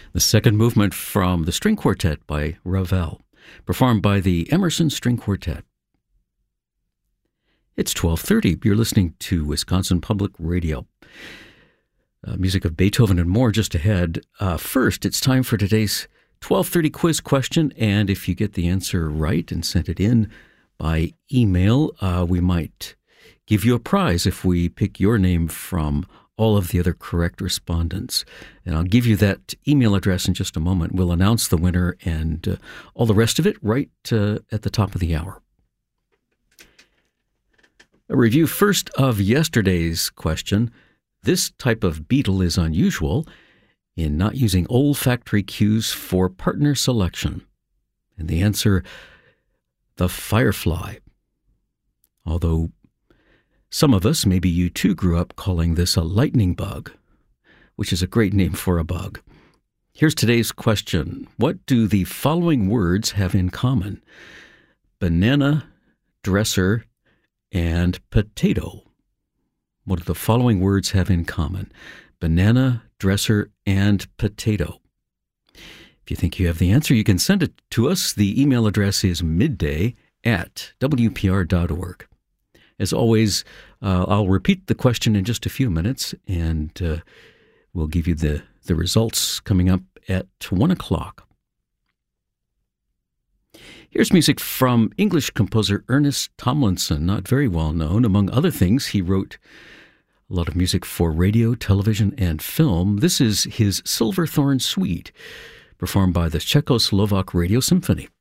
The second movement from the String Quartet by Ravel, performed by the Emerson String Quartet. It's 12:30. You're listening to Wisconsin Public Radio. Music of Beethoven and more just ahead. First, it's time for today's 12:30 quiz question, and if you get the answer right and send it in by email, we might give you a prize if we pick your name from all of the other correct respondents. And I'll give you that email address in just a moment. We'll announce the winner and all the rest of it right at the top of the hour. A review first of yesterday's question. This type of beetle is unusual in not using olfactory cues for partner selection. And the answer, the firefly. Although some of us, maybe you too, grew up calling this a lightning bug, which is a great name for a bug. Here's today's question. What do the following words have in common? Banana, dresser, and potato. What do the following words have in common? Banana, dresser, and potato. If you think you have the answer, you can send it to us. The email address is midday@wpr.org. As always, I'll repeat the question in just a few minutes, and we'll give you the results coming up at 1 o'clock. Here's music from English composer Ernest Tomlinson, not very well known. Among other things, he wrote a lot of music for radio, television, and film. This is his Silverthorn Suite, performed by the Czechoslovak Radio Symphony.